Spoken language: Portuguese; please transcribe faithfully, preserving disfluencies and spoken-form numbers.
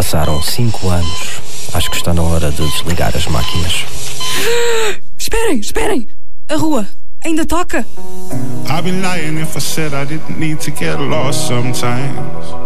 passaram cinco anos. Acho que está na hora de desligar as máquinas. Esperem, esperem! A rua ainda toca? I've been lying if I said I didn't need to get lost sometimes.